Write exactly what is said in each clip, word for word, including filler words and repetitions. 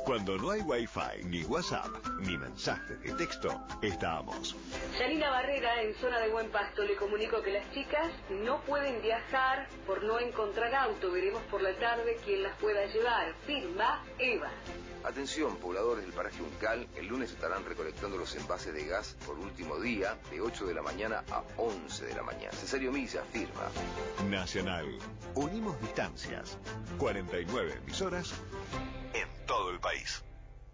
Cuando no hay wifi, ni WhatsApp, ni mensajes de texto, estamos. Janina Barrera, en zona de Buen Pasto, le comunico que las chicas no pueden viajar por no encontrar auto. Veremos por la tarde quién las pueda llevar. Firma Eva. Atención, pobladores del paraje Uncal, el lunes estarán recolectando los envases de gas por último día, de ocho de la mañana a once de la mañana. Cesario Milla, firma. Nacional. Unimos distancias. cuarenta y nueve emisoras en todo el país.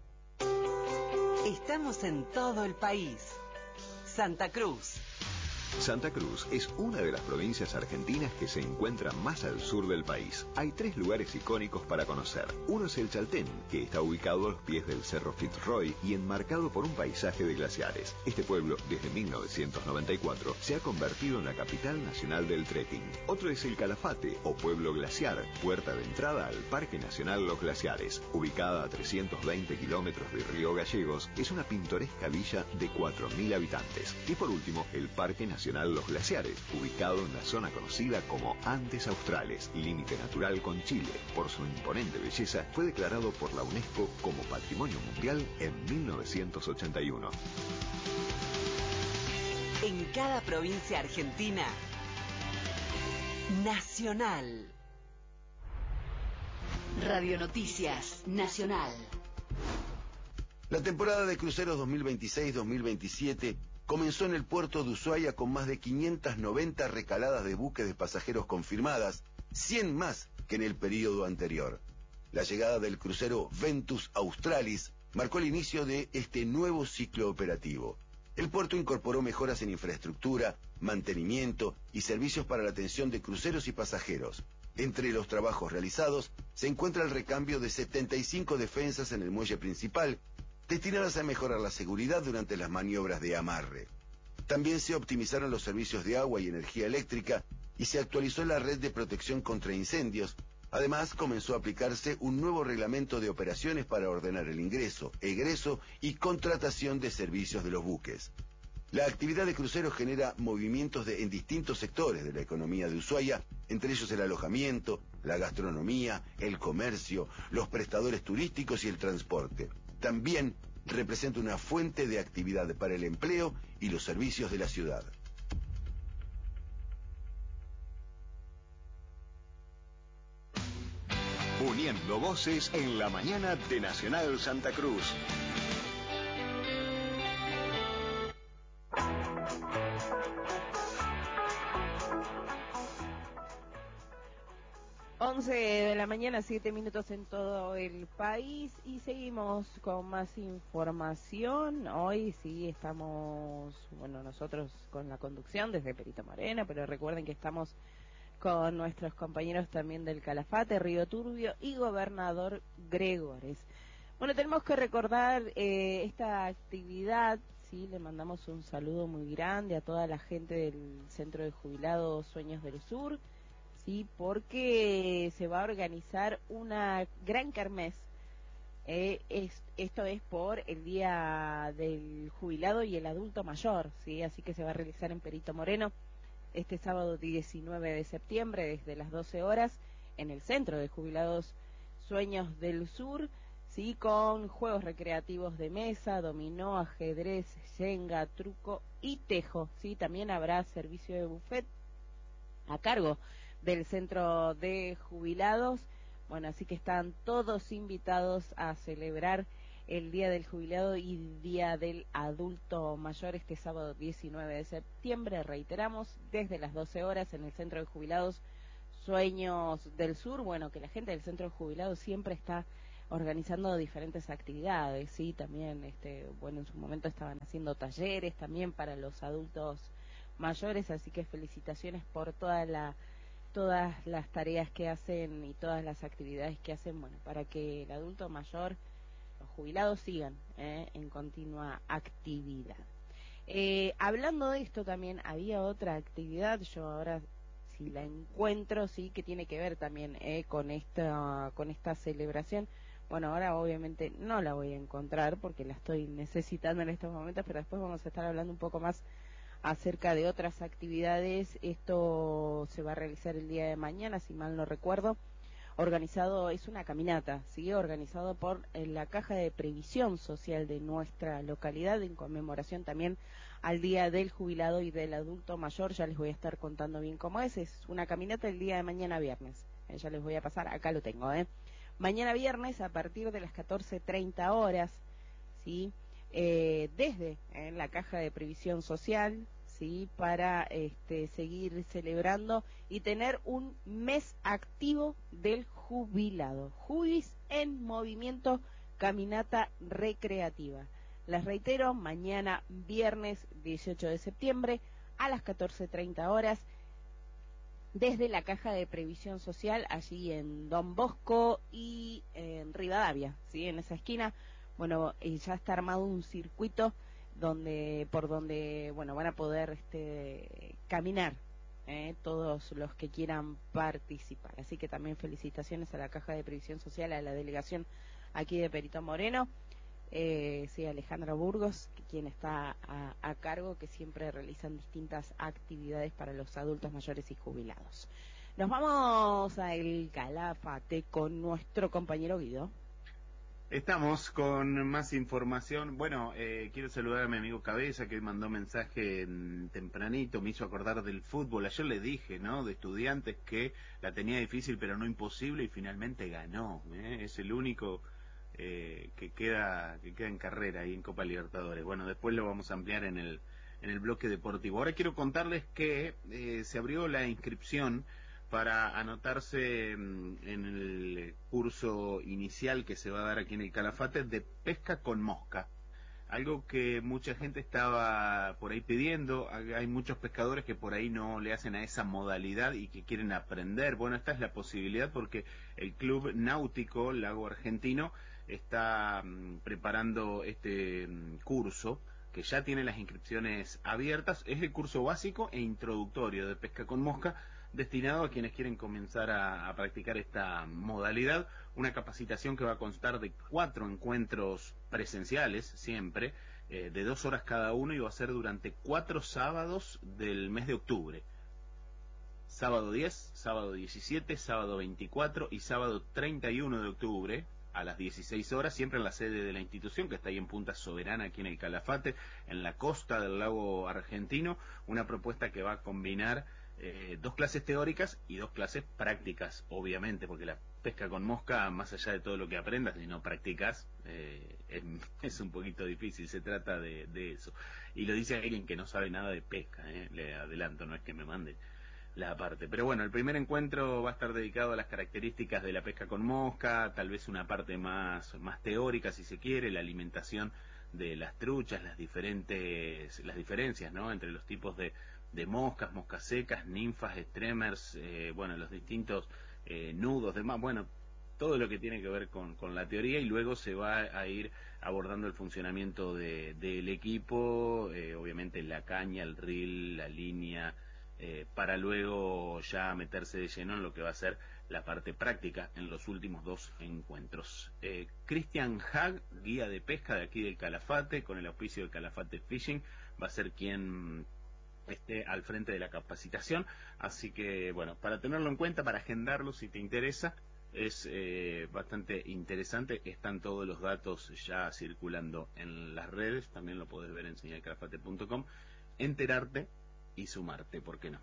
Estamos en todo el país. Santa Cruz. Santa Cruz es una de las provincias argentinas que se encuentra más al sur del país. Hay tres lugares icónicos para conocer. Uno es el Chaltén, que está ubicado a los pies del Cerro Fitzroy y enmarcado por un paisaje de glaciares. Este pueblo, desde mil novecientos noventa y cuatro, se ha convertido en la capital nacional del trekking. Otro es el Calafate, o Pueblo Glaciar, puerta de entrada al Parque Nacional Los Glaciares. Ubicada a trescientos veinte kilómetros de Río Gallegos, es una pintoresca villa de cuatro mil habitantes. Y por último, el Parque Nacional Los Glaciares, ubicado en la zona conocida como Andes Australes, límite natural con Chile. Por su imponente belleza, fue declarado por la UNESCO como Patrimonio Mundial en mil novecientos ochenta y uno. En cada provincia argentina, Nacional. Radio Noticias Nacional. La temporada de cruceros dos mil veintiséis dos mil veintisiete comenzó en el puerto de Ushuaia con más de quinientas noventa recaladas de buques de pasajeros confirmadas, cien más que en el periodo anterior. La llegada del crucero Ventus Australis marcó el inicio de este nuevo ciclo operativo. El puerto incorporó mejoras en infraestructura, mantenimiento y servicios para la atención de cruceros y pasajeros. Entre los trabajos realizados se encuentra el recambio de setenta y cinco defensas en el muelle principal, destinadas a mejorar la seguridad durante las maniobras de amarre. También se optimizaron los servicios de agua y energía eléctrica y se actualizó la red de protección contra incendios. Además, comenzó a aplicarse un nuevo reglamento de operaciones para ordenar el ingreso, egreso y contratación de servicios de los buques. La actividad de cruceros genera movimientos de, en distintos sectores de la economía de Ushuaia, entre ellos el alojamiento, la gastronomía, el comercio, los prestadores turísticos y el transporte. También representa una fuente de actividad para el empleo y los servicios de la ciudad. Uniendo voces en la mañana de Nacional Santa Cruz. once de la mañana, siete minutos en todo el país y seguimos con más información. Hoy sí estamos, bueno, nosotros con la conducción desde Perito Moreno, pero recuerden que estamos con nuestros compañeros también del Calafate, Río Turbio y Gobernador Gregores. Bueno, tenemos que recordar eh, esta actividad, sí, le mandamos un saludo muy grande a toda la gente del Centro de Jubilados Sueños del Sur, sí, porque se va a organizar una gran kermés. Eh, es, esto es por el Día del Jubilado y el Adulto Mayor, sí, así que se va a realizar en Perito Moreno este sábado diecinueve de septiembre desde las doce horas en el Centro de Jubilados Sueños del Sur, sí, con juegos recreativos de mesa, dominó, ajedrez, yenga, truco y tejo, sí, también habrá servicio de buffet a cargo del Centro de Jubilados. Bueno, así que están todos invitados a celebrar el Día del Jubilado y Día del Adulto Mayor este sábado diecinueve de septiembre, reiteramos, desde las doce horas en el Centro de Jubilados Sueños del Sur. Bueno, que la gente del Centro de Jubilados siempre está organizando diferentes actividades, sí, también, este, bueno, en su momento estaban haciendo talleres también para los adultos mayores, así que felicitaciones por toda la todas las tareas que hacen y todas las actividades que hacen, bueno, para que el adulto mayor, los jubilados sigan eh, en continua actividad. Eh, hablando de esto también había otra actividad, yo ahora si la encuentro, sí, que tiene que ver también eh, con esta con esta celebración. Bueno, ahora obviamente no la voy a encontrar porque la estoy necesitando en estos momentos, pero después vamos a estar hablando un poco más acerca de otras actividades. Esto se va a realizar el día de mañana, si mal no recuerdo. organizado, es una caminata, ¿sí? Organizado por eh, la Caja de Previsión Social de nuestra localidad, en conmemoración también al Día del Jubilado y del Adulto Mayor. Ya les voy a estar contando bien cómo es. Es una caminata el día de mañana viernes. Eh, ya les voy a pasar, acá lo tengo, ¿eh? Mañana viernes a partir de las catorce treinta horas, ¿sí? Eh, desde eh, la Caja de Previsión Social, ¿sí? Para este, seguir celebrando y tener un mes activo del jubilado. Jubis en movimiento, caminata recreativa. Les reitero, mañana viernes dieciocho de septiembre a las catorce treinta horas desde la Caja de Previsión Social, allí en Don Bosco y en Rivadavia, ¿sí? En esa esquina. Bueno, eh, ya está armado un circuito donde por donde bueno van a poder este caminar eh, todos los que quieran participar. Así que también felicitaciones a la Caja de Previsión Social, a la delegación aquí de Perito Moreno, eh, sí, Alejandra Burgos, quien está a, a cargo, que siempre realizan distintas actividades para los adultos mayores y jubilados. Nos vamos a El Calafate con nuestro compañero Guido. Estamos con más información. Bueno, eh, quiero saludar a mi amigo Cabeza, que hoy mandó mensaje en, tempranito, me hizo acordar del fútbol. Ayer le dije, ¿no?, de Estudiantes, que la tenía difícil pero no imposible, y finalmente ganó, ¿eh? Es el único eh, que queda que queda en carrera ahí en Copa Libertadores. Bueno, después lo vamos a ampliar en el en el bloque deportivo. Ahora quiero contarles que eh, se abrió la inscripción para anotarse en el curso inicial que se va a dar aquí en el Calafate de pesca con mosca. Algo que mucha gente estaba por ahí pidiendo. Hay muchos pescadores que por ahí no le hacen a esa modalidad y que quieren aprender. Bueno, esta es la posibilidad, porque el Club Náutico Lago Argentino está um, preparando este um, curso, que ya tiene las inscripciones abiertas. Es el curso básico e introductorio de pesca con mosca, destinado a quienes quieren comenzar a, a practicar esta modalidad. Una capacitación que va a constar de cuatro encuentros presenciales, siempre, eh, de dos horas cada uno, y va a ser durante cuatro sábados del mes de octubre. Sábado diez, sábado diecisiete, sábado veinticuatro y sábado treinta y uno de octubre, a las dieciséis horas, siempre en la sede de la institución, que está ahí en Punta Soberana, aquí en el Calafate, en la costa del lago argentino. Una propuesta que va a combinar Eh, dos clases teóricas y dos clases prácticas, obviamente, porque la pesca con mosca, más allá de todo lo que aprendas, si no practicas, eh, es, es un poquito difícil. Se trata de, de eso, y lo dice alguien que no sabe nada de pesca, eh, le adelanto, no es que me mande la parte. Pero bueno, el primer encuentro va a estar dedicado a las características de la pesca con mosca, tal vez una parte más, más teórica, si se quiere, la alimentación de las truchas, las diferentes las diferencias, ¿no?, entre los tipos de de moscas, moscas secas, ninfas, streamers, eh, bueno, los distintos eh, nudos, demás, bueno, todo lo que tiene que ver con, con la teoría, y luego se va a ir abordando el funcionamiento de, del equipo, eh, obviamente la caña, el reel, la línea, eh, para luego ya meterse de lleno en lo que va a ser la parte práctica en los últimos dos encuentros. Eh, Christian Hag, guía de pesca de aquí del Calafate, con el auspicio del Calafate Fishing, va a ser quien esté al frente de la capacitación. Así que, bueno, para tenerlo en cuenta, para agendarlo si te interesa, es eh, bastante interesante. Están todos los datos ya circulando en las redes, también lo podés ver en señal calafate punto com, enterarte y sumarte, ¿por qué no?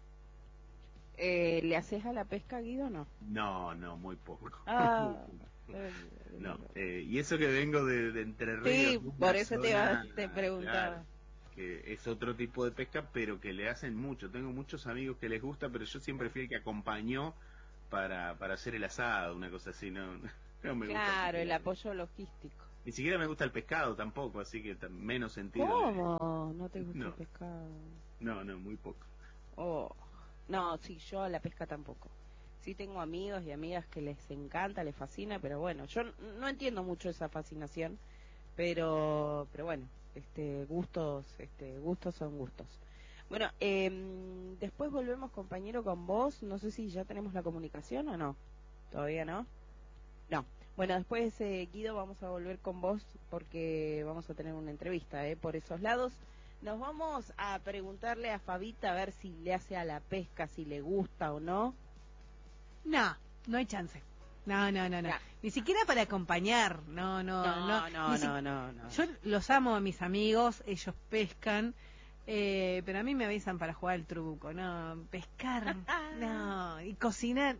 Eh, ¿Le haces a la pesca, Guido, o no? No, no, muy poco. Ah, no, eh, y eso que vengo de, de Entre Ríos. Sí, por eso te, iba, te preguntaba. Claro, que es otro tipo de pesca, pero que le hacen mucho. Tengo muchos amigos que les gusta, pero yo siempre fui el que acompañó para, para hacer el asado, una cosa así, no, no me gusta. Claro, el apoyo logístico. Ni siquiera me gusta el pescado tampoco, así que menos sentido. ¿Cómo? ¿No te gusta no. el pescado? No, no, muy poco. Oh, no, sí, yo a la pesca tampoco. Sí tengo amigos y amigas que les encanta, les fascina, pero bueno, yo no entiendo mucho esa fascinación, pero, pero bueno. Este, gustos, este, gustos son gustos. Bueno, eh, después volvemos, compañero, con vos. No sé si ya tenemos la comunicación o no. ¿Todavía no? No. Bueno, después, eh, Guido, vamos a volver con vos porque vamos a tener una entrevista eh, por esos lados. Nos vamos a preguntarle a Fabita a ver si le hace a la pesca, si le gusta o no. No, no hay chance. No, no, no, no. Ya. Ni siquiera para acompañar. No, no, No, no. no, Ni si- no, no, no. Yo los amo a mis amigos, ellos pescan, eh, pero a mí me avisan para jugar al truco. No, pescar, no. Y cocinar.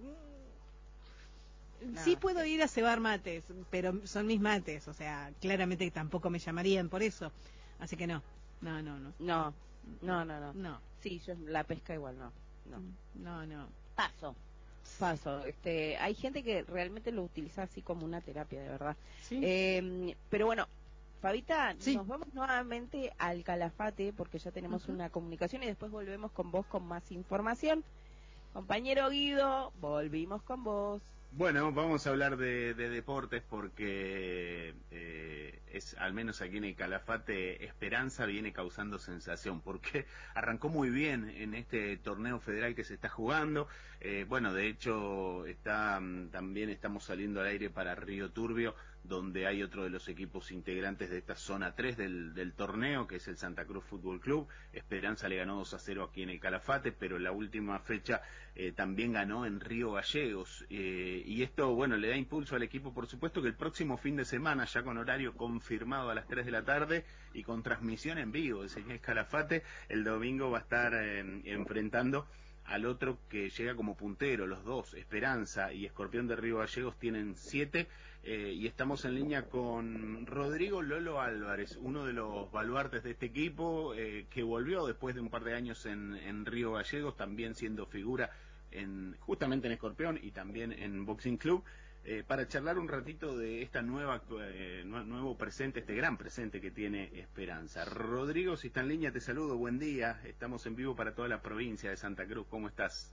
No, Sí puedo sí. ir a cebar mates, pero son mis mates, o sea, claramente tampoco me llamarían por eso. Así que no, no, no, no. No, no, no, no. No, Sí, yo la pesca igual no. No. no, no. Paso. Paso. Este, hay gente que realmente lo utiliza así como una terapia, de verdad. ¿Sí? Eh, pero bueno, Fabita, Sí. nos vamos nuevamente al Calafate porque ya tenemos Ujú. una comunicación y después volvemos con vos con más información. Compañero Guido, volvimos con vos. Bueno, vamos a hablar de, de deportes porque eh, es, al menos aquí en el Calafate, Esperanza viene causando sensación, porque arrancó muy bien en este torneo federal que se está jugando. Eh, bueno, de hecho, está mm, también estamos saliendo al aire para Río Turbio, donde hay otro de los equipos integrantes de esta zona tres del, del torneo, que es el Santa Cruz Fútbol Club. Esperanza le ganó dos a cero aquí en el Calafate, pero en la última fecha eh, también ganó en Río Gallegos. Eh, y esto, bueno, le da impulso al equipo, por supuesto, que el próximo fin de semana, ya con horario confirmado a las tres de la tarde y con transmisión en vivo de Señal Calafate, el domingo va a estar eh, enfrentando al otro que llega como puntero. Los dos, Esperanza y Escorpión de Río Gallegos, tienen siete. Eh, y estamos en línea con Rodrigo Lolo Álvarez, uno de los baluartes de este equipo, eh, que volvió después de un par de años en, en Río Gallegos, también siendo figura en, justamente en Escorpión y también en Boxing Club, eh, para charlar un ratito de esta nueva eh, nuevo presente, este gran presente que tiene Esperanza. Rodrigo, si está en línea, te saludo, buen día, estamos en vivo para toda la provincia de Santa Cruz, ¿cómo estás?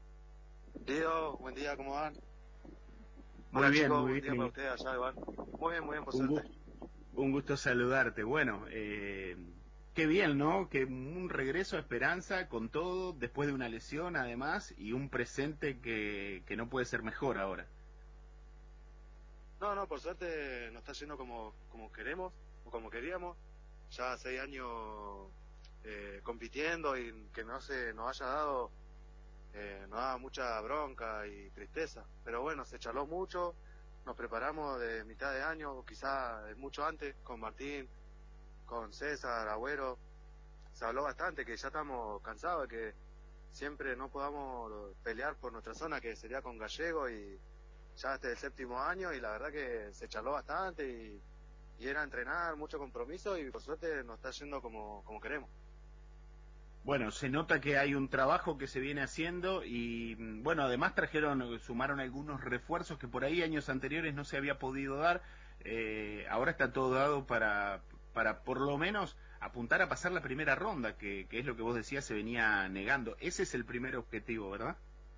Diego, buen día, ¿cómo van? Muy Hola, bien, chicos, muy buen día bien. para ustedes allá, Iván. Muy bien, muy bien, por Un suerte. gusto, un gusto saludarte. Bueno, eh, qué bien, ¿no? Que un regreso a Esperanza con todo, después de una lesión además, y un presente que, que no puede ser mejor ahora. No, no, por suerte nos está yendo como, como queremos, o como queríamos. Ya seis años eh, compitiendo y que no se nos haya dado, eh, nos daba mucha bronca y tristeza. Pero bueno, se charló mucho, nos preparamos de mitad de año, quizá mucho antes, con Martín, con César, Agüero. Se habló bastante, que ya estamos cansados de que siempre no podamos pelear por nuestra zona, que sería con Gallego, y ya este es el séptimo año, y la verdad que se charló bastante, y, y era entrenar, mucho compromiso, y por suerte nos está yendo como, como queremos. Bueno, se nota que hay un trabajo que se viene haciendo y, bueno, además trajeron, sumaron algunos refuerzos que por ahí años anteriores no se había podido dar. Eh, ahora está todo dado para, para por lo menos apuntar a pasar la primera ronda, que, que es lo que vos decías, se venía negando. Ese es el primer objetivo, ¿verdad?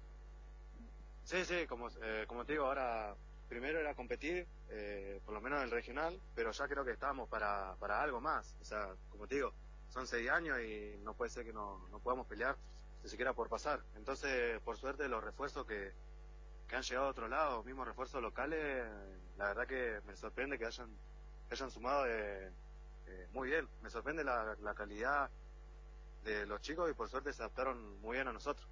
Sí, sí, como, eh, como te digo, ahora primero era competir, eh, por lo menos en el regional, pero ya creo que estamos para, para algo más. O sea, como te digo, son seis años y no puede ser que no, no podamos pelear ni siquiera por pasar. Entonces, por suerte, los refuerzos que, que han llegado a otro lado, mismos refuerzos locales, la verdad que me sorprende que hayan, que hayan sumado de, eh, muy bien. Me sorprende la, la calidad de los chicos y por suerte se adaptaron muy bien a nosotros.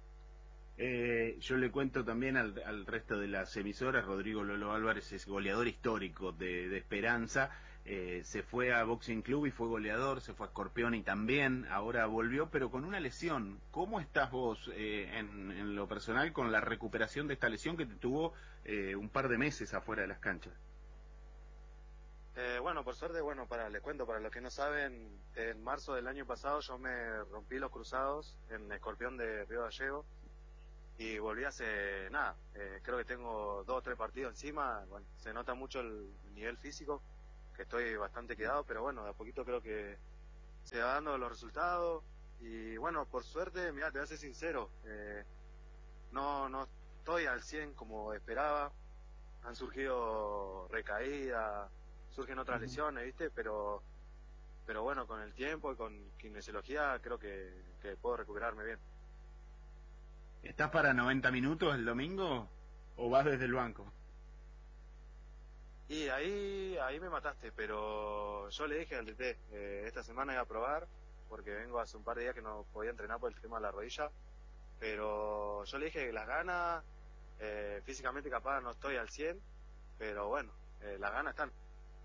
Eh, yo le cuento también al, al resto de las emisoras, Rodrigo Lolo Álvarez es goleador histórico de, de Esperanza, eh, se fue a Boxing Club y fue goleador, se fue a Escorpión y también, ahora volvió, pero con una lesión. ¿Cómo estás vos eh, en, en lo personal con la recuperación de esta lesión que te tuvo eh, un par de meses afuera de las canchas? Eh, bueno, por suerte, bueno, para les cuento, para los que no saben, en marzo del año pasado yo me rompí los cruzados en Escorpión de Río Gallego y volví hace nada, eh, creo que tengo dos o tres partidos encima. Bueno, se nota mucho el nivel físico, que estoy bastante quedado, pero bueno, de a poquito creo que se va dando los resultados y bueno, por suerte, mira, te voy a ser sincero, eh, no, no estoy al cien como esperaba, han surgido recaídas, surgen otras lesiones, ¿viste? Pero pero bueno, con el tiempo y con kinesiología creo que, que puedo recuperarme bien. ¿Estás para noventa minutos el domingo o vas desde el banco? Y ahí ahí me mataste, pero yo le dije al D T, eh, esta semana iba a probar, porque vengo hace un par de días que no podía entrenar por el tema de la rodilla, pero yo le dije que las ganas, Eh, físicamente capaz no estoy al cien, pero bueno, eh, las ganas están.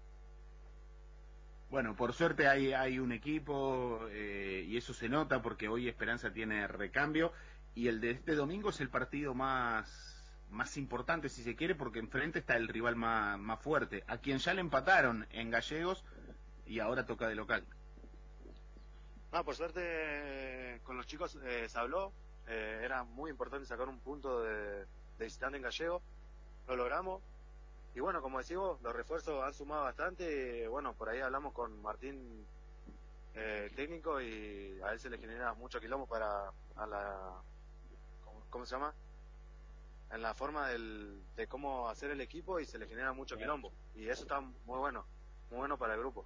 Bueno, por suerte hay, hay un equipo eh, y eso se nota porque hoy Esperanza tiene recambio y el de este domingo es el partido más, más importante si se quiere porque enfrente está el rival más, más fuerte, a quien ya le empataron en Gallegos y ahora toca de local. No, por suerte eh, con los chicos eh, se habló, eh, era muy importante sacar un punto de, de visitante en Gallego, lo logramos. Y bueno, como decimos, los refuerzos han sumado bastante. Bueno, por ahí hablamos con Martín, eh, el técnico, y a él se le genera mucho quilombo para a la, ¿cómo, cómo se llama? En la forma del, de cómo hacer el equipo y se le genera mucho quilombo. Y eso está muy bueno, muy bueno para el grupo.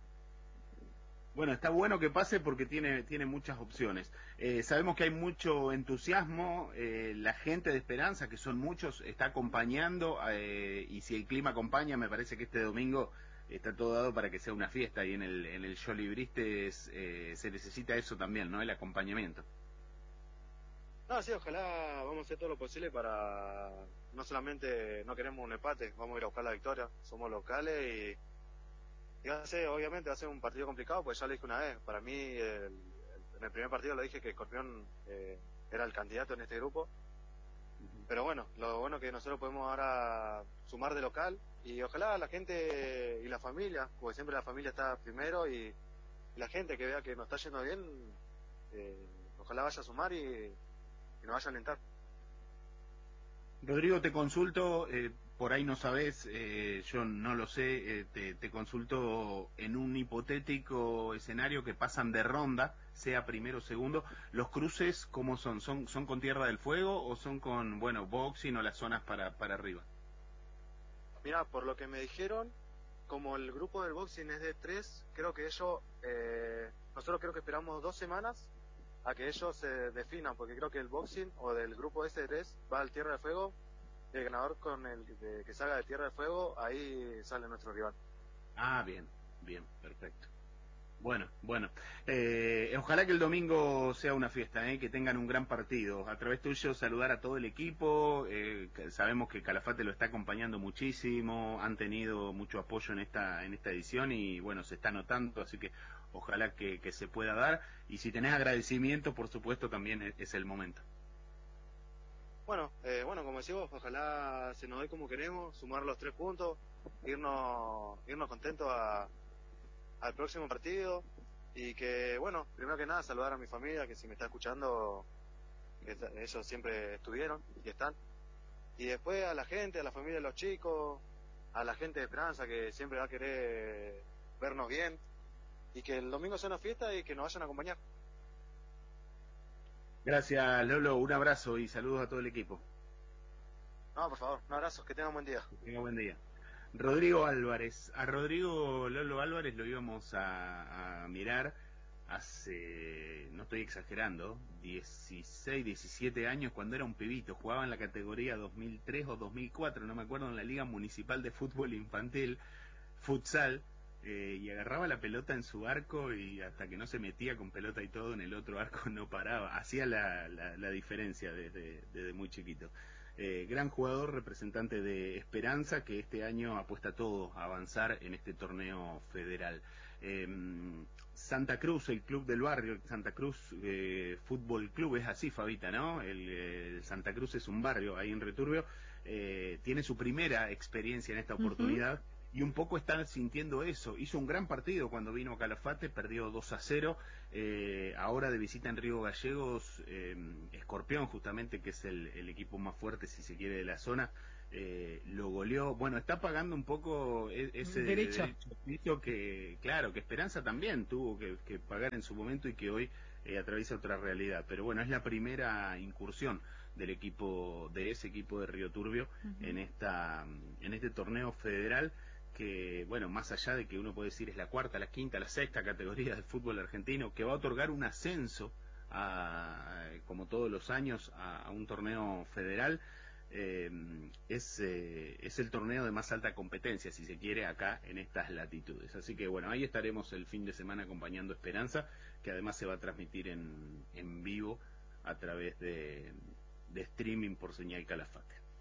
Bueno, está bueno que pase porque tiene, tiene muchas opciones. Eh, sabemos que hay mucho entusiasmo, eh, la gente de Esperanza, que son muchos, está acompañando eh, y si el clima acompaña, me parece que este domingo está todo dado para que sea una fiesta y en el, en el Jolly Bristes eh, se necesita eso también, ¿no? El acompañamiento. No, sí, ojalá vamos a hacer todo lo posible para, no solamente no queremos un empate, vamos a ir a buscar la victoria, somos locales y... Y va a ser, obviamente va a ser un partido complicado, pues ya lo dije una vez. Para mí, el, el, en el primer partido lo dije que Escorpión eh, era el candidato en este grupo. Uh-huh. Pero bueno, lo bueno que nosotros podemos ahora sumar de local y ojalá la gente y la familia, porque siempre la familia está primero y, y la gente que vea que nos está yendo bien, eh, ojalá vaya a sumar y, y nos vaya a alentar. Rodrigo, te consulto, eh, por ahí no sabés, eh, yo no lo sé, eh, te, te consulto en un hipotético escenario que pasan de ronda, sea primero o segundo, ¿los cruces cómo son? ¿Son son con Tierra del Fuego o son con, bueno, boxing o las zonas para, para arriba? Mira, por lo que me dijeron, como el grupo del boxing es de tres, creo que ellos, eh, nosotros creo que esperamos dos semanas a que ellos se definan, porque creo que el boxing o del grupo ese de tres va al Tierra del Fuego, y el ganador con el de, que salga de Tierra del Fuego, ahí sale nuestro rival. Ah, bien, bien, perfecto. Bueno, bueno, eh, ojalá que el domingo sea una fiesta, eh, que tengan un gran partido. A través tuyo saludar a todo el equipo, eh, sabemos que Calafate lo está acompañando muchísimo, han tenido mucho apoyo en esta en esta edición y bueno, se está notando, así que ojalá que, que se pueda dar. Y si tenés agradecimiento, por supuesto, también es, es el momento. Bueno, eh, bueno, como decimos, ojalá se nos dé como queremos, sumar los tres puntos, irnos, irnos contentos a al próximo partido y que, bueno, primero que nada saludar a mi familia que si me está escuchando, que ellos siempre estuvieron y están, y después a la gente, a la familia de los chicos, a la gente de Esperanza que siempre va a querer vernos bien y que el domingo sea una fiesta y que nos vayan a acompañar. Gracias, Lolo, un abrazo y saludos a todo el equipo. No, por favor, un abrazo, que tengan buen día. Que tengan buen día. Rodrigo Álvarez. A Rodrigo Lolo Álvarez lo íbamos a, a mirar hace, no estoy exagerando, dieciséis, diecisiete años, cuando era un pibito. Jugaba en la categoría dos mil tres o dos mil cuatro, no me acuerdo, en la Liga Municipal de Fútbol Infantil, futsal, eh, y agarraba la pelota en su arco y hasta que no se metía con pelota y todo en el otro arco no paraba. Hacía la, la, la diferencia desde, desde muy chiquito. Eh, gran jugador, representante de Esperanza, que este año apuesta todo a avanzar en este torneo federal. Eh, Santa Cruz, el club del barrio, Santa Cruz eh, Fútbol Club, es así, Fabita, ¿no? El, el Santa Cruz es un barrio ahí en Returbio, eh, tiene su primera experiencia en esta oportunidad. Uh-huh. Y un poco están sintiendo eso. Hizo un gran partido cuando vino a Calafate, perdió dos a cero. Eh, ahora de visita en Río Gallegos, eh, Escorpión, justamente, que es el, el equipo más fuerte, si se quiere, de la zona, eh, lo goleó. Bueno, está pagando un poco ese derecho. derecho que, claro, que Esperanza también tuvo que, que pagar en su momento y que hoy eh, atraviesa otra realidad. Pero bueno, es la primera incursión del equipo, de ese equipo de Río Turbio, uh-huh. en esta, en este torneo federal, que, bueno, más allá de que uno puede decir es la cuarta, la quinta, la sexta categoría del fútbol argentino, que va a otorgar un ascenso, a, como todos los años, a, a un torneo federal, eh, es, eh, es el torneo de más alta competencia, si se quiere, acá en estas latitudes. Así que, bueno, ahí estaremos el fin de semana acompañando Esperanza, que además se va a transmitir en, en vivo a través de, de streaming por señal Calafate.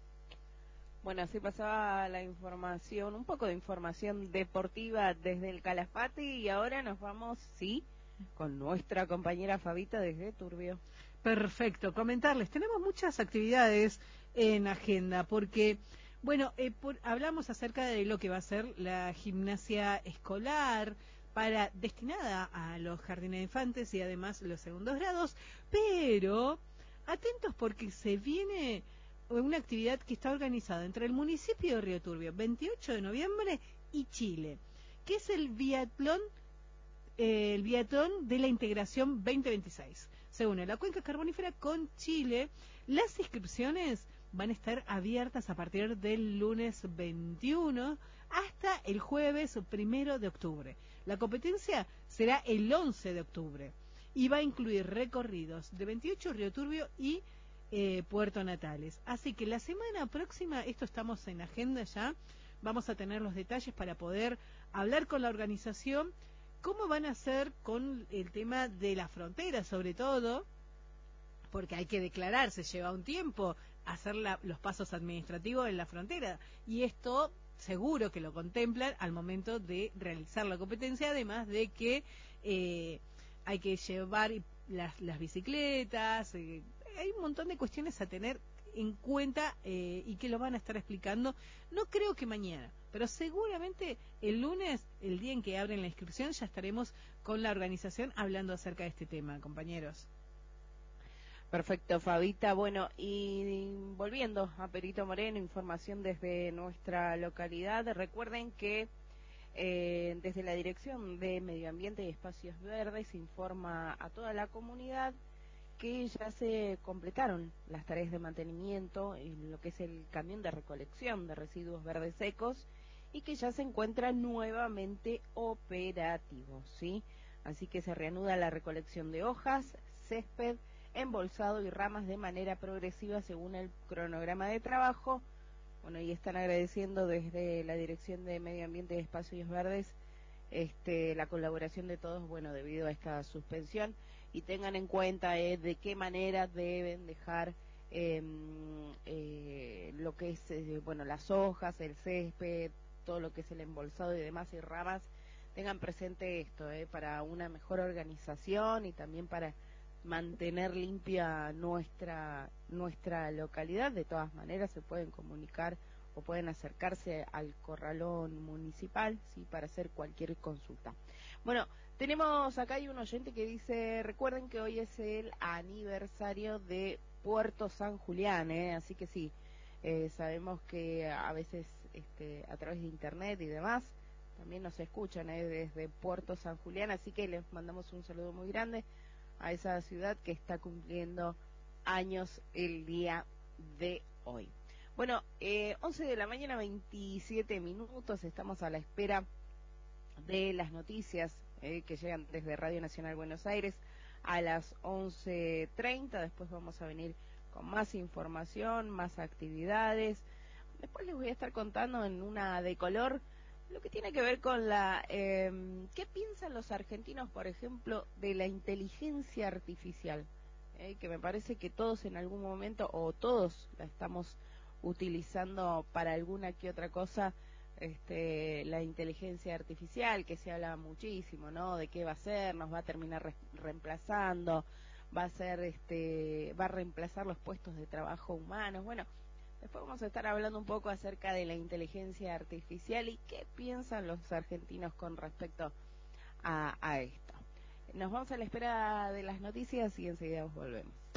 Bueno, así pasaba la información, un poco de información deportiva desde el Calafate y ahora nos vamos, sí, con nuestra compañera Fabita desde Turbio. Perfecto, comentarles, tenemos muchas actividades en agenda porque, bueno, eh, por, hablamos acerca de lo que va a ser la gimnasia escolar para destinada a los jardines de infantes y además los segundos grados, pero atentos porque se viene una actividad que está organizada entre el municipio de Río Turbio, veintiocho de noviembre, y Chile, que es el biatlón, eh, el biatlón de la integración veinte veintiséis. Se une la cuenca carbonífera con Chile. Las inscripciones van a estar abiertas a partir del lunes veintiuno hasta el jueves primero de octubre. La competencia será el once de octubre y va a incluir recorridos de veintiocho, Río Turbio y eh, Puerto Natales. Así que la semana próxima, esto estamos en agenda ya, vamos a tener los detalles para poder hablar con la organización, cómo van a hacer con el tema de la frontera, sobre todo, porque hay que declararse, lleva un tiempo hacer la, los pasos administrativos en la frontera, y esto seguro que lo contemplan al momento de realizar la competencia, además de que eh, hay que llevar las, las bicicletas, eh, hay un montón de cuestiones a tener en cuenta eh, y que lo van a estar explicando, no creo que mañana, pero seguramente el lunes, el día en que abren la inscripción, ya estaremos con la organización hablando acerca de este tema, compañeros. Perfecto, Fabita. Bueno, y volviendo a Perito Moreno, información desde nuestra localidad. Recuerden que eh, desde la Dirección de Medio Ambiente y Espacios Verdes se informa a toda la comunidad que ya se completaron las tareas de mantenimiento en lo que es el camión de recolección de residuos verdes secos y que ya se encuentra nuevamente operativo, ¿sí? Así que se reanuda la recolección de hojas, césped, embolsado y ramas de manera progresiva según el cronograma de trabajo. Bueno, y están agradeciendo desde la Dirección de Medio Ambiente y Espacios Verdes este, la colaboración de todos, bueno, debido a esta suspensión, y tengan en cuenta eh, de qué manera deben dejar eh, eh, lo que es, eh, bueno, las hojas, el césped, todo lo que es el embolsado y demás y ramas. Tengan presente esto, eh, para una mejor organización y también para mantener limpia nuestra nuestra localidad. De todas maneras se pueden comunicar o pueden acercarse al corralón municipal, sí, para hacer cualquier consulta. Bueno, tenemos acá hay un oyente que dice, recuerden que hoy es el aniversario de Puerto San Julián, ¿eh? Así que sí, eh, sabemos que a veces este, a través de internet y demás también nos escuchan ¿eh? desde Puerto San Julián, así que les mandamos un saludo muy grande a esa ciudad que está cumpliendo años el día de hoy. Bueno, eh, once de la mañana, veintisiete minutos, estamos a la espera de las noticias eh, que llegan desde Radio Nacional Buenos Aires a las once treinta. Después vamos a venir con más información, más actividades. Después les voy a estar contando en una de color lo que tiene que ver con la... Eh, ¿qué piensan los argentinos, por ejemplo, de la inteligencia artificial? Eh, que me parece que todos en algún momento, o todos la estamos utilizando para alguna que otra cosa, este, la inteligencia artificial, que se habla muchísimo, ¿no? De qué va a ser, nos va a terminar re reemplazando, va a ser, este, va a reemplazar los puestos de trabajo humanos. Bueno, después vamos a estar hablando un poco acerca de la inteligencia artificial y qué piensan los argentinos con respecto a, a esto. Nos vamos a la espera de las noticias y enseguida volvemos.